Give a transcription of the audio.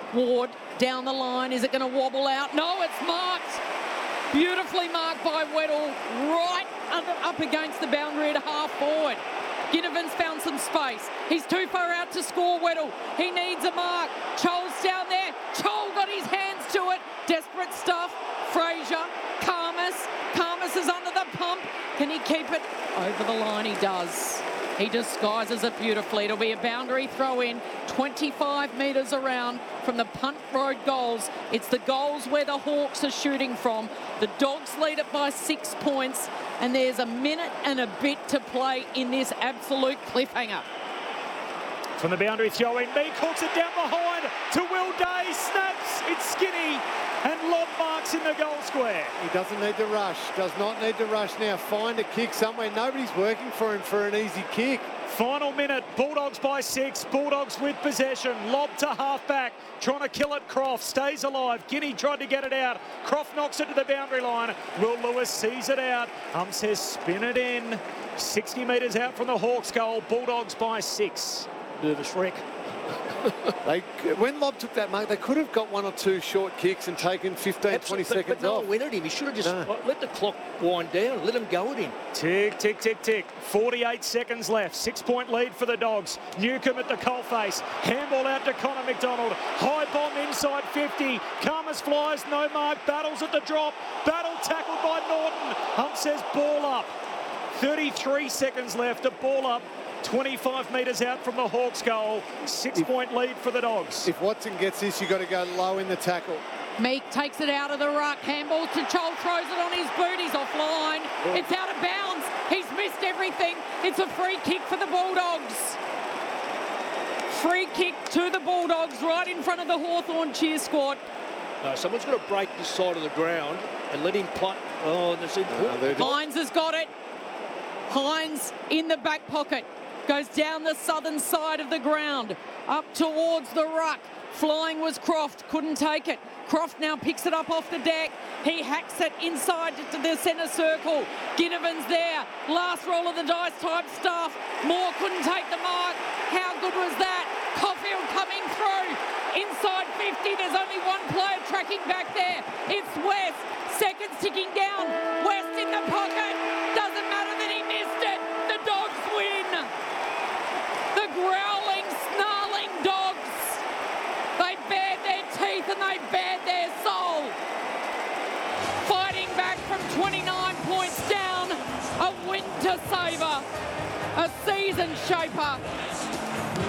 Ward down the line. Is it going to wobble out? No, it's marked. Beautifully marked by Weddle, right up against the boundary at half forward. Ginnivan's found some space. He's too far out to score, Weddle. He needs a mark. Chol's down there. Chol got his hands to it. Desperate stuff. Fraser, Karmas. Karmas is under the pump. Can he keep it? Over the line he does. He disguises it beautifully. It'll be a boundary throw in, 25 metres around from the Punt Road goals. It's the goals where the Hawks are shooting from. The Dogs lead it by 6 points, and there's a minute and a bit to play in this absolute cliffhanger. From the boundary throw in, Meek hooks it down behind to Will Day, snaps, it's Skinny, and Lobb marks in the goal square. He doesn't need to rush, does not need to rush now. Find a kick somewhere. Nobody's working for him for an easy kick. Final minute, Bulldogs by 6, Bulldogs with possession, Lobb to half-back, trying to kill it, Croft, stays alive, Guinea tried to get it out, Croft knocks it to the boundary line, Will Lewis sees it out, says spin it in, 60 metres out from the Hawks goal, Bulldogs by 6. Nervous wreck. When Lobb took that mark, they could have got 1 or 2 short kicks and taken 15, 20 seconds but no off. win at him. He should have just let the clock wind down, let him go at him. Tick, tick, tick, tick. 48 seconds left. 6-point lead for the Dogs. Newcombe at the coalface. Handball out to Connor McDonald. High bomb inside 50. Karmas flies, no mark. Battles at the drop. Battle tackled by Norton. Says ball up. 33 seconds left. A ball up. 25 metres out from the Hawks goal. 6-point lead for the Dogs. If Watson gets this, you've got to go low in the tackle. Meek takes it out of the ruck. Handball to Chol, throws it on his boot. He's offline. It's out of bounds. He's missed everything. It's a free kick for the Bulldogs. Free kick to the Bulldogs right in front of the Hawthorn cheer squad. No, someone's got to break this side of the ground and let him punt. Oh, that's it. Hines has got it. Hines in the back pocket. Goes down the southern side of the ground, up towards the ruck. Flying was Croft, couldn't take it. Croft now picks it up off the deck. He hacks it inside to the centre circle. Ginnivan's there. Last roll of the dice type stuff. Moore couldn't take the mark. How good was that? Caulfield coming through. Inside 50, there's only one player tracking back there. It's West. Seconds ticking down. West in the pocket. Doesn't matter that he missed it. The Dogs win. The growling, snarling Dogs. They bared their teeth and they bared their soul. Fighting back from 29 points down. A win to savour. A season shaper.